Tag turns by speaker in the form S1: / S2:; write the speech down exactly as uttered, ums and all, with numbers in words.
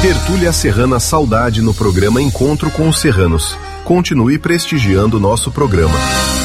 S1: Tertúlia Serrana Saudade no programa Encontro com os Serranos. Continue prestigiando nosso programa.